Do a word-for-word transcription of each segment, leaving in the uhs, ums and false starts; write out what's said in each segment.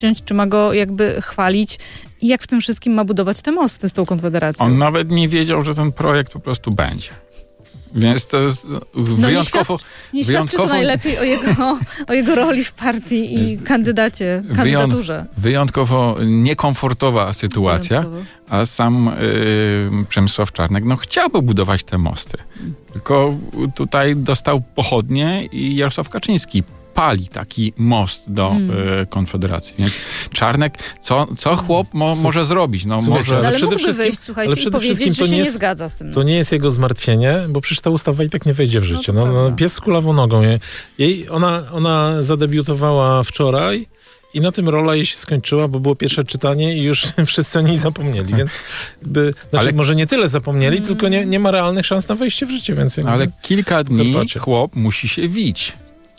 czy ma go jakby chwalić i jak w tym wszystkim ma budować te mosty z tą Konfederacją. On nawet nie wiedział, że ten projekt po prostu będzie. Więc to jest no wyjątkowo... Nie świadczy, nie wyjątkowo, świadczy to najlepiej o jego, o jego roli w partii i kandydacie, kandydaturze. Wyjątkowo niekomfortowa sytuacja, wyjątkowo. A sam y, Przemysław Czarnek no, chciałby budować te mosty. Hmm. Tylko tutaj dostał pochodnie i Jarosław Kaczyński pali taki most do hmm. y, Konfederacji. Więc Czarnek, co, co chłop mo, może zrobić? No, Słuchajcie, może... ale, ale przede mógłby wyjść, słuchajcie, i powiedzieć, że się nie, jest, nie zgadza z tym. To nie jest jego zmartwienie, bo przecież ta ustawa i tak nie wejdzie w życie. No, no, pies z kulawą nogą. Jej, ona, ona zadebiutowała wczoraj i na tym rola jej się skończyła, bo było pierwsze czytanie i już wszyscy o niej zapomnieli. Więc jakby, znaczy ale... może nie tyle zapomnieli, mm. tylko nie, nie ma realnych szans na wejście w życie. Więc jakby, ale kilka dni chłop musi się wić.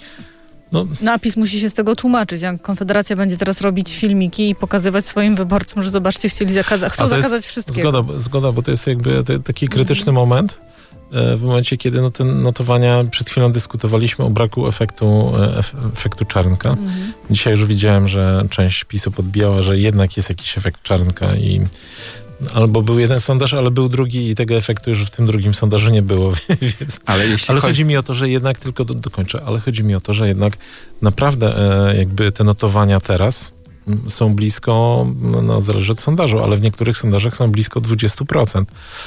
No. no a PiS musi się z tego tłumaczyć. Jak Konfederacja będzie teraz robić filmiki i pokazywać swoim wyborcom, że zobaczcie, chcieli zakazać, chcą zakazać wszystkiego. Zgoda, zgoda, bo to jest jakby te, taki krytyczny mm. moment, w momencie, kiedy no, te notowania, przed chwilą dyskutowaliśmy o braku efektu, efektu Czarnka. Mm. Dzisiaj już widziałem, że część PiSu podbijała, że jednak jest jakiś efekt Czarnka i albo był jeden sondaż, ale był drugi i tego efektu już w tym drugim sondażu nie było. Więc, ale jeśli ale chodzi... chodzi mi o to, że jednak, tylko do, dokończę, ale chodzi mi o to, że jednak naprawdę e, jakby te notowania teraz są blisko, no zależy od sondażu, ale w niektórych sondażach są blisko dwadzieścia procent.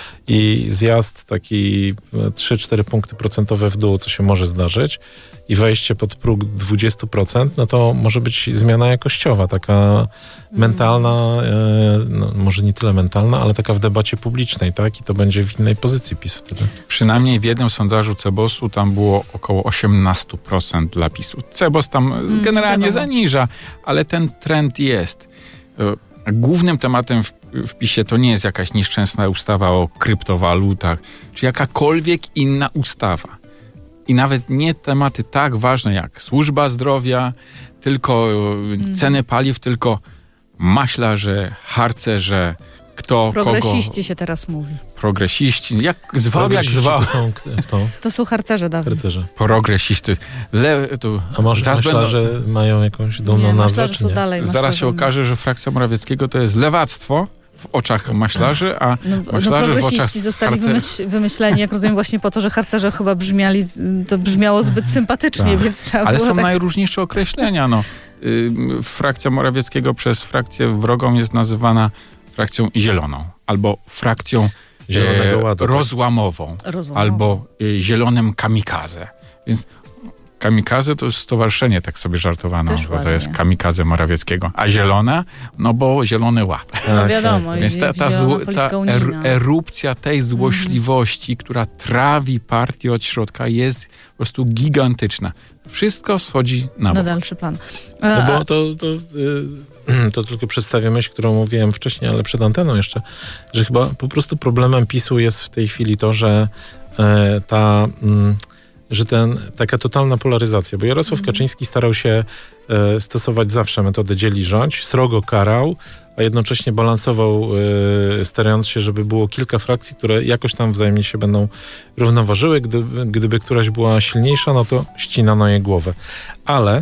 I zjazd taki trzy cztery punkty procentowe w dół, to się może zdarzyć, i wejście pod próg dwadzieścia procent, no to może być zmiana jakościowa, taka mm. mentalna, no, może nie tyle mentalna, ale taka w debacie publicznej, tak? I to będzie w innej pozycji PiS wtedy. Przynajmniej w jednym sondażu Cebosu tam było około osiemnaście procent dla PiSu. Cebos tam mm, generalnie zaniża, ale ten trend jest. Głównym tematem w, w PiSie to nie jest jakaś nieszczęsna ustawa o kryptowalutach, czy jakakolwiek inna ustawa. I nawet nie tematy tak ważne jak służba zdrowia, tylko hmm. ceny paliw, tylko maślarze, harcerze, kto, Progresiści kogo... się teraz mówi. Progresiści, jak zwał, jak zwał. To są kto? To są harcerze dawniej. Harcerze. Progresiści. Le, to, A może maślarze będą... mają jakąś dumną nazwę, czy nie? Dalej, zaraz się okaże, że frakcja Morawieckiego to jest lewactwo w oczach maślarzy, a no, maślarzy no, w oczach... zostali wymyśl, wymyśleni, jak rozumiem, właśnie po to, że harcerze chyba brzmiali, to brzmiało zbyt sympatycznie, tak. Więc trzeba Ale było są tak... najróżniejsze określenia. No. Yy, frakcja Morawieckiego przez frakcję wrogą jest nazywana frakcją zieloną, albo frakcją Zielonego Ładu, e, rozłamową, rozłamową, albo e, zielonym kamikaze. Więc kamikaze to jest stowarzyszenie, tak sobie żartowano, Też bo ładnie. To jest kamikaze Morawieckiego. A zielona? No bo Zielony Ład. No wiadomo. Tak, więc ta, ta, zło, ta er, erupcja tej złośliwości, mm. która trawi partię od środka, jest po prostu gigantyczna. Wszystko schodzi na bok. Na dalszy plan. No bo to, to, yy, to tylko przedstawię myśl, którą mówiłem wcześniej, ale przed anteną jeszcze, że chyba po prostu problemem PiSu jest w tej chwili to, że yy, ta... Yy, że ten, taka totalna polaryzacja, bo Jarosław mm. Kaczyński starał się e, stosować zawsze metodę dziel i rządź, srogo karał, a jednocześnie balansował, e, starając się, żeby było kilka frakcji, które jakoś tam wzajemnie się będą równoważyły. Gdyby, gdyby któraś była silniejsza, no to ścinano jej głowę. Ale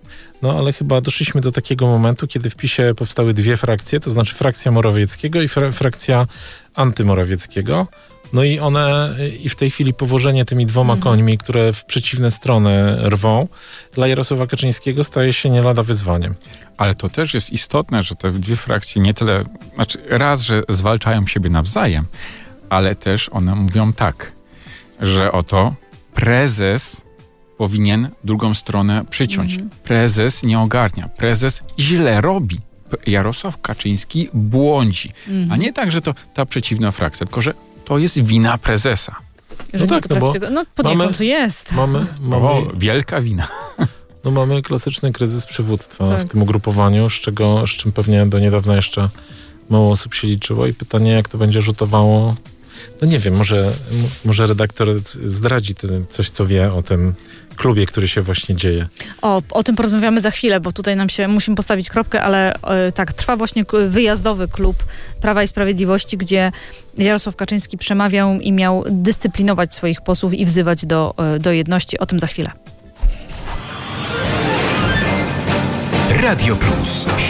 No ale chyba doszliśmy do takiego momentu, kiedy w PiSie powstały dwie frakcje, to znaczy frakcja Morawieckiego i fra- frakcja antymorawieckiego. No i one, i w tej chwili powożenie tymi dwoma mhm. końmi, które w przeciwne strony rwą, dla Jarosława Kaczyńskiego staje się nie lada wyzwaniem. Ale to też jest istotne, że te dwie frakcje nie tyle, znaczy raz, że zwalczają siebie nawzajem, ale też one mówią tak, że oto prezes powinien drugą stronę przyciąć. Mhm. Prezes nie ogarnia, prezes źle robi. Jarosław Kaczyński błądzi. Mhm. A nie tak, że to ta przeciwna frakcja, tylko że to jest wina prezesa. Że no tak, no bo tego, no poniekąd jest. Mamy, mamy, o, wielka wina. No mamy klasyczny kryzys przywództwa tak. w tym ugrupowaniu, z, czego, z czym pewnie do niedawna jeszcze mało osób się liczyło i pytanie, jak to będzie rzutowało. No nie wiem, może, może redaktor zdradzi coś, co wie o tym klubie, który się właśnie dzieje. O, o tym porozmawiamy za chwilę, bo tutaj nam się, musimy postawić kropkę, ale e, tak, trwa właśnie wyjazdowy klub Prawa i Sprawiedliwości, gdzie Jarosław Kaczyński przemawiał i miał dyscyplinować swoich posłów i wzywać do, e, do jedności. O tym za chwilę. Radio Plus.